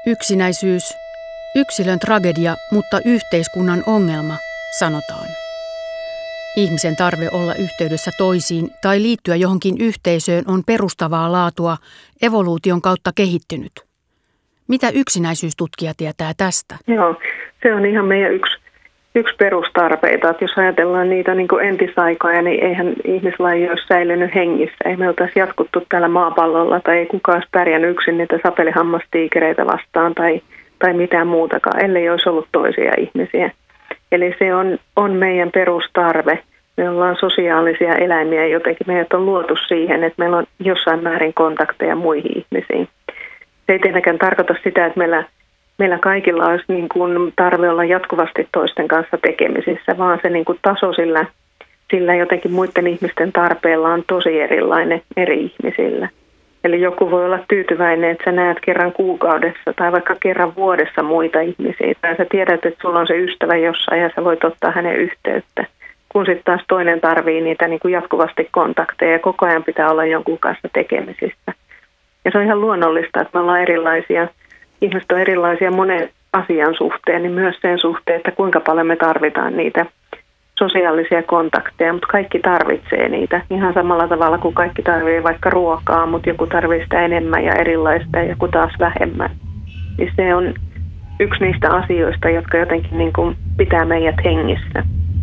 Yksinäisyys, yksilön tragedia, mutta yhteiskunnan ongelma, sanotaan. Ihmisen tarve olla yhteydessä toisiin tai liittyä johonkin yhteisöön on perustavaa laatua, evoluution kautta kehittynyt. Mitä yksinäisyystutkija tietää tästä? Joo, se on ihan meidän yksi perustarpeita. Että jos ajatellaan niitä niin kuin entisaikoja, niin eihän ihmislaji olisi säilynyt hengissä. Ei me oltaisi jatkuttu täällä maapallolla tai ei kukaan olisi pärjännyt yksin niitä sapelihammastiikereitä vastaan tai mitään muutakaan, ellei olisi ollut toisia ihmisiä. Eli se on meidän perustarve. Me ollaan sosiaalisia eläimiä jotenkin. Meidät on luotu siihen, että meillä on jossain määrin kontakteja muihin ihmisiin. Se ei tietenkään tarkoita sitä, että meillä kaikilla olisi niin kuin tarve olla jatkuvasti toisten kanssa tekemisissä, vaan se niin kuin taso sillä jotenkin muiden ihmisten tarpeella on tosi erilainen eri ihmisillä. Eli joku voi olla tyytyväinen, että sä näet kerran kuukaudessa tai vaikka kerran vuodessa muita ihmisiä. Tai sä tiedät, että sulla on se ystävä jossain ja sä voit ottaa hänen yhteyttä. Kun sitten taas toinen tarvii niitä niin kuin jatkuvasti kontakteja ja koko ajan pitää olla jonkun kanssa tekemisissä. Ja se on ihan luonnollista, että me ollaan erilaisia. Ihmiset on erilaisia monen asian suhteen, niin myös sen suhteen, että kuinka paljon me tarvitaan niitä sosiaalisia kontakteja, mutta kaikki tarvitsee niitä ihan samalla tavalla kuin kaikki tarvitsee vaikka ruokaa, mutta joku tarvitsee sitä enemmän ja erilaista ja joku taas vähemmän. Niin se on yksi niistä asioista, jotka jotenkin niin kuin pitää meidät hengissä.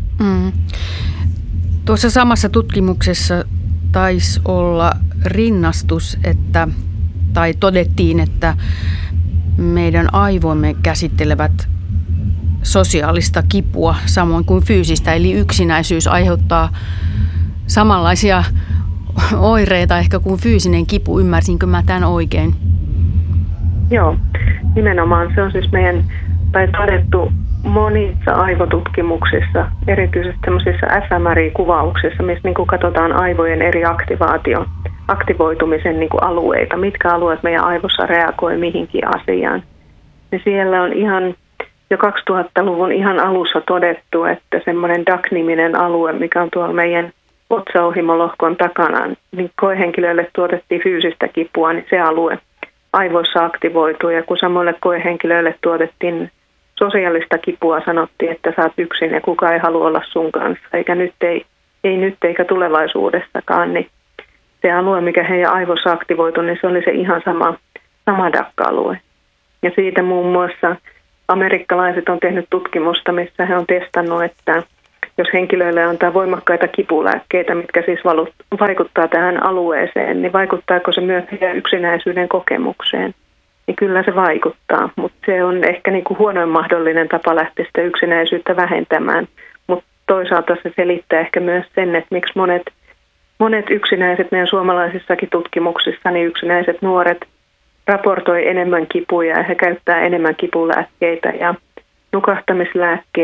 Tuossa samassa tutkimuksessa taisi olla rinnastus, tai todettiin, että meidän aivoimme käsittelevät sosiaalista kipua samoin kuin fyysistä, eli yksinäisyys aiheuttaa samanlaisia oireita ehkä kuin fyysinen kipu. Ymmärsinkö mä tämän oikein? Joo, nimenomaan se on siis todettu monissa aivotutkimuksissa, erityisesti sellaisissa fMRI-kuvauksissa, missä niin kuin katsotaan aivojen eri aktivoitumisen niin kuin alueita, mitkä alueet meidän aivossa reagoi mihinkin asiaan. Ja siellä on ihan jo 2000-luvun ihan alussa todettu, että semmoinen DAC-niminen alue, mikä on tuolla meidän otsaohimolohkon takana, niin koehenkilöille tuotettiin fyysistä kipua, niin se alue aivoissa aktivoituu. Ja kun samoille koehenkilöille tuotettiin sosiaalista kipua, sanottiin, että sä oot yksin ja kukaan ei halua olla sun kanssa, eikä nyt eikä tulevaisuudessakaan, niin se alue, mikä heidän aivoissa aktivoitui, niin se oli se ihan sama DAC-alue. Ja siitä muun muassa amerikkalaiset on tehnyt tutkimusta, missä he on testannut, että jos henkilöille antaa voimakkaita kipulääkkeitä, mitkä siis vaikuttaa tähän alueeseen, niin vaikuttaako se myös heidän yksinäisyyden kokemukseen? Niin kyllä se vaikuttaa, mutta se on ehkä niin kuin huonoin mahdollinen tapa lähteä sitä yksinäisyyttä vähentämään. Mutta toisaalta se selittää ehkä myös sen, että miksi monet yksinäiset meidän suomalaisissakin tutkimuksissa, niin yksinäiset nuoret raportoi enemmän kipuja ja he käyttää enemmän kipulääkkeitä ja nukahtamislääkkeitä